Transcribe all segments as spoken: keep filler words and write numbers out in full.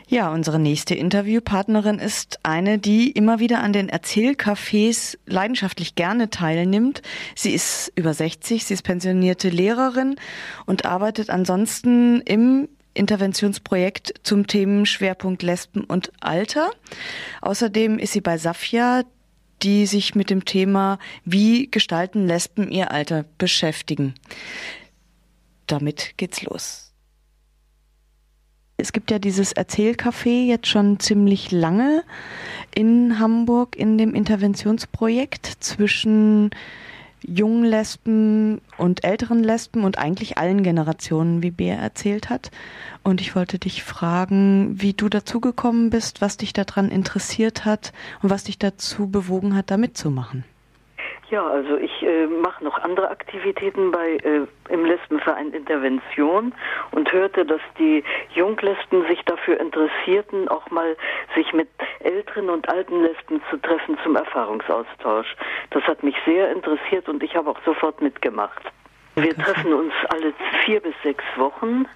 Ja, unsere nächste Interviewpartnerin ist eine, die immer wieder an den Erzählcafés leidenschaftlich gerne teilnimmt. Sie ist über sechzig, sie ist pensionierte Lehrerin und arbeitet ansonsten im Interventionsprojekt zum Themenschwerpunkt Lesben und Alter. Außerdem ist sie bei Safja, die sich mit dem Thema Wie gestalten Lesben ihr Alter beschäftigen. Damit geht's los. Es gibt ja dieses Erzählcafé jetzt schon ziemlich lange in Hamburg in dem Interventionsprojekt zwischen jungen Lesben und älteren Lesben und eigentlich allen Generationen, wie Bea erzählt hat. Und ich wollte dich fragen, wie du dazugekommen bist, was dich daran interessiert hat und was dich dazu bewogen hat, da mitzumachen. Ja, also ich äh, mache noch andere Aktivitäten bei äh, im Lesbenverein Intervention und hörte, dass die Junglesben sich dafür interessierten, auch mal sich mit älteren und alten Lesben zu treffen zum Erfahrungsaustausch. Das hat mich sehr interessiert und ich habe auch sofort mitgemacht. Wir okay. treffen uns alle vier bis sechs Wochen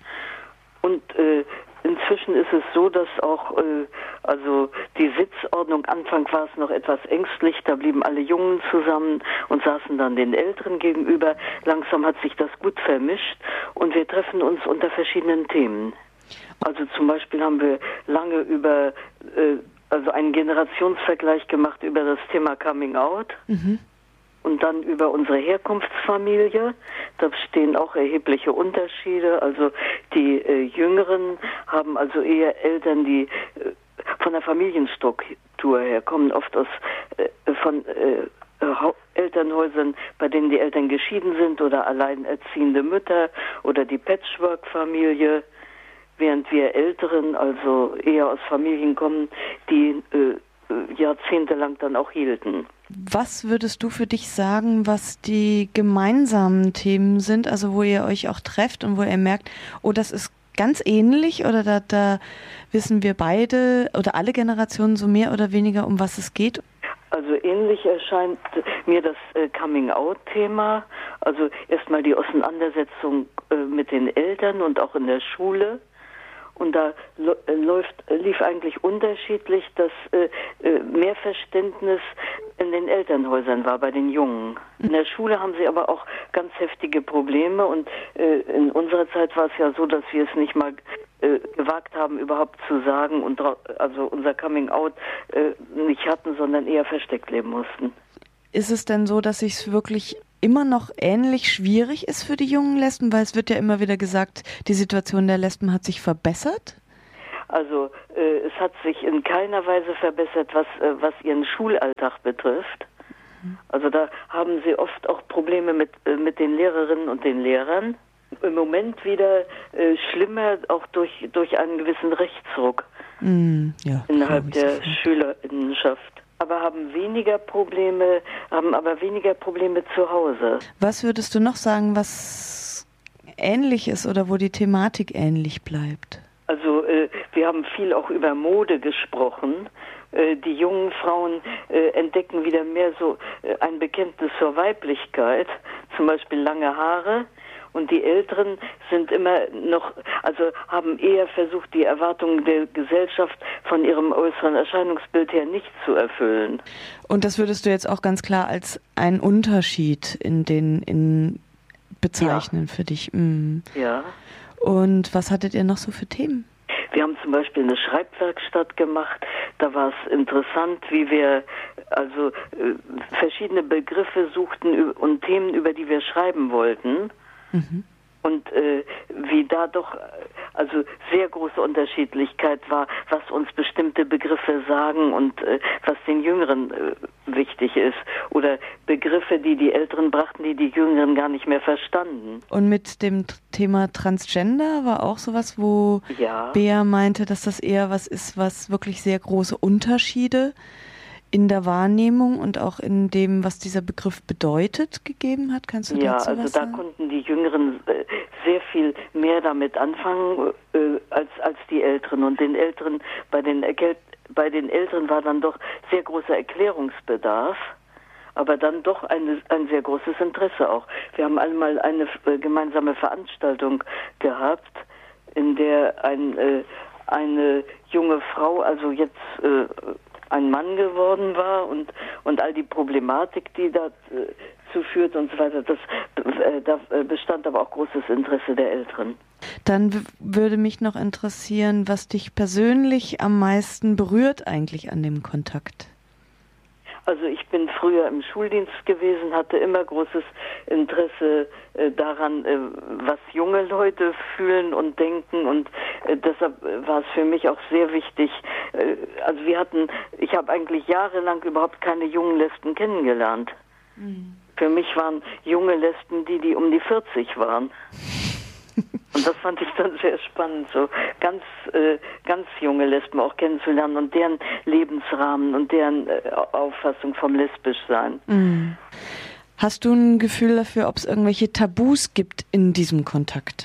und äh, inzwischen ist es so, dass auch äh, also die Sitzordnung, Anfang war es noch etwas ängstlich, da blieben alle Jungen zusammen und saßen dann den Älteren gegenüber. Langsam hat sich das gut vermischt und wir treffen uns unter verschiedenen Themen. Also zum Beispiel haben wir lange über äh, also einen Generationsvergleich gemacht über das Thema Coming Out. Mhm. Und dann über unsere Herkunftsfamilie. Da bestehen auch erhebliche Unterschiede. Also die äh, Jüngeren haben also eher Eltern, die äh, von der Familienstruktur her kommen, oft aus äh, von äh, Elternhäusern, bei denen die Eltern geschieden sind oder alleinerziehende Mütter oder die Patchwork-Familie, während wir Älteren also eher aus Familien kommen, die äh, jahrzehntelang dann auch hielten. Was würdest du für dich sagen, was die gemeinsamen Themen sind, also wo ihr euch auch trefft und wo ihr merkt, oh, das ist ganz ähnlich oder da, da wissen wir beide oder alle Generationen so mehr oder weniger, um was es geht? Also ähnlich erscheint mir das äh, Coming-out-Thema, also erstmal die Auseinandersetzung äh, mit den Eltern und auch in der Schule. Und da läuft, lief eigentlich unterschiedlich, dass äh, mehr Verständnis in den Elternhäusern war bei den Jungen. In der Schule haben sie aber auch ganz heftige Probleme und äh, in unserer Zeit war es ja so, dass wir es nicht mal äh, gewagt haben, überhaupt zu sagen und also unser Coming Out äh, nicht hatten, sondern eher versteckt leben mussten. Ist es denn so, dass sich es wirklich immer noch ähnlich schwierig ist für die jungen Lesben, weil es wird ja immer wieder gesagt, die Situation der Lesben hat sich verbessert? Also äh, es hat sich in keiner Weise verbessert, was, äh, was ihren Schulalltag betrifft. Mhm. Also da haben sie oft auch Probleme mit, äh, mit den Lehrerinnen und den Lehrern. Im Moment wieder äh, schlimmer, auch durch, durch einen gewissen Rechtsruck mhm, ja, innerhalb der so. Schülerinnenschaft. Aber haben weniger Probleme, haben aber weniger Probleme zu Hause. Was würdest du noch sagen, was ähnlich ist oder wo die Thematik ähnlich bleibt? Also äh, wir haben viel auch über Mode gesprochen. Äh, die jungen Frauen äh, entdecken wieder mehr so äh, ein Bekenntnis zur Weiblichkeit, zum Beispiel lange Haare. Und die Älteren sind immer noch, also haben eher versucht, die Erwartungen der Gesellschaft von ihrem äußeren Erscheinungsbild her nicht zu erfüllen. Und das würdest du jetzt auch ganz klar als einen Unterschied in den in bezeichnen ja. für dich? Mhm. Ja. Und was hattet ihr noch so für Themen? Wir haben zum Beispiel eine Schreibwerkstatt gemacht. Da war es interessant, wie wir also äh, verschiedene Begriffe suchten und Themen, über die wir schreiben wollten. Mhm. Und äh, wie da doch also sehr große Unterschiedlichkeit war, was uns bestimmte Begriffe sagen und äh, was den Jüngeren äh, wichtig ist. Oder Begriffe, die die Älteren brachten, die die Jüngeren gar nicht mehr verstanden. Und mit dem Thema Transgender war auch sowas, wo ja. Bea meinte, dass das eher was ist, was wirklich sehr große Unterschiede in der Wahrnehmung und auch in dem, was dieser Begriff bedeutet, gegeben hat? Kannst du ja, dazu also was da sagen? Konnten die Jüngeren äh, sehr viel mehr damit anfangen äh, als als die Älteren. Und den Älteren bei den Erkel- bei den Älteren war dann doch sehr großer Erklärungsbedarf, aber dann doch eine, ein sehr großes Interesse auch. Wir haben einmal eine äh, gemeinsame Veranstaltung gehabt, in der ein äh, eine junge Frau, also jetzt äh, ein Mann geworden war und, und all die Problematik, die dazu führt und so weiter, das, äh, da bestand aber auch großes Interesse der Älteren. Dann w- würde mich noch interessieren, was dich persönlich am meisten berührt eigentlich an dem Kontakt? Also ich bin früher im Schuldienst gewesen, hatte immer großes Interesse äh, daran, äh, was junge Leute fühlen und denken und äh, deshalb war es für mich auch sehr wichtig. Äh, also wir hatten, ich habe eigentlich jahrelang überhaupt keine jungen Lesben kennengelernt. Mhm. Für mich waren junge Lesben die, die um die vierzig waren. Und das fand ich dann sehr spannend, so ganz, äh, ganz junge Lesben auch kennenzulernen und deren Lebensrahmen und deren äh, Auffassung vom Lesbischsein. Mhm. Hast du ein Gefühl dafür, ob es irgendwelche Tabus gibt in diesem Kontakt?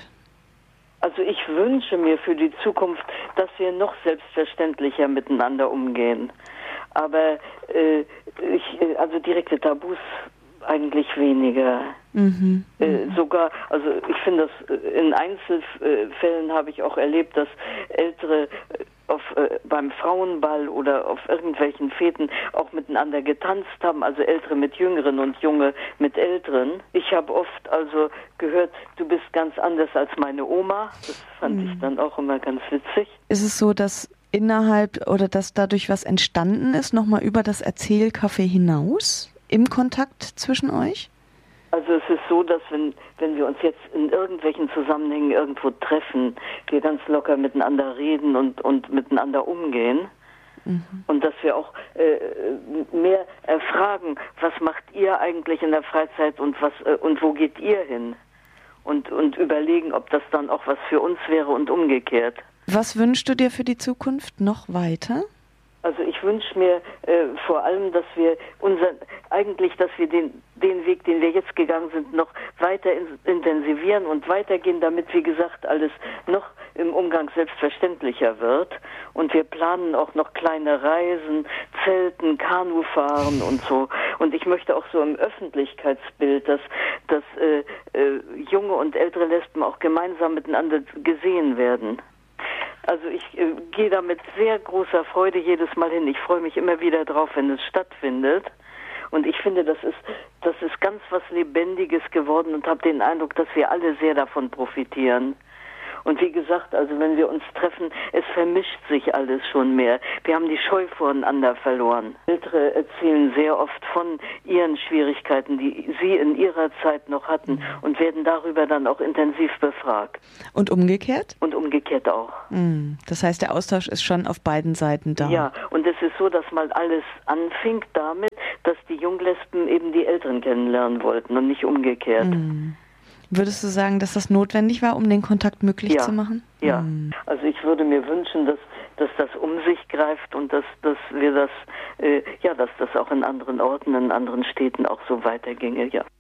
Also ich wünsche mir für die Zukunft, dass wir noch selbstverständlicher miteinander umgehen. Aber äh, ich, also direkte Tabus eigentlich weniger. Mhm. Äh, sogar, also ich finde das, in Einzelfällen habe ich auch erlebt, dass Ältere auf, äh, beim Frauenball oder auf irgendwelchen Feten auch miteinander getanzt haben, also Ältere mit Jüngeren und Junge mit Älteren. Ich habe oft also gehört, du bist ganz anders als meine Oma. Das fand mhm. ich dann auch immer ganz witzig. Ist es so, dass innerhalb oder dass dadurch was entstanden ist, nochmal über das Erzählcafé hinaus? Im Kontakt zwischen euch? Also es ist so, dass wenn, wenn wir uns jetzt in irgendwelchen Zusammenhängen irgendwo treffen, wir ganz locker miteinander reden und, und miteinander umgehen. Mhm. Und dass wir auch äh, mehr erfragen, was macht ihr eigentlich in der Freizeit und was äh, und wo geht ihr hin? Und, und überlegen, ob das dann auch was für uns wäre und umgekehrt. Was wünschst du dir für die Zukunft noch weiter? Also ich wünsche mir äh, vor allem, dass wir unser, eigentlich, dass wir den, den Weg, den wir jetzt gegangen sind, noch weiter in, intensivieren und weitergehen, damit, wie gesagt, alles noch im Umgang selbstverständlicher wird. Und wir planen auch noch kleine Reisen, Zelten, Kanufahren und so. Und ich möchte auch so im Öffentlichkeitsbild, dass, dass äh, äh, junge und ältere Lesben auch gemeinsam miteinander gesehen werden. Also ich äh, gehe da mit sehr großer Freude jedes Mal hin. Ich freue mich immer wieder drauf, wenn es stattfindet. Und ich finde, das ist, das ist ganz was Lebendiges geworden und habe den Eindruck, dass wir alle sehr davon profitieren. Und wie gesagt, also wenn wir uns treffen, es vermischt sich alles schon mehr. Wir haben die Scheu voreinander verloren. Ältere erzählen sehr oft von ihren Schwierigkeiten, die sie in ihrer Zeit noch hatten und werden darüber dann auch intensiv befragt. Und umgekehrt? Und umgekehrt auch. Das heißt, der Austausch ist schon auf beiden Seiten da. Ja, und es ist so, dass mal alles anfing damit, dass die Junglesben eben die Älteren kennenlernen wollten und nicht umgekehrt. Mhm. Würdest du sagen, dass das notwendig war, um den Kontakt möglich ja, zu machen? Ja, hm. Also ich würde mir wünschen, dass, dass das um sich greift und dass, dass wir das, äh, ja, dass das auch in anderen Orten, in anderen Städten auch so weiterginge, ja.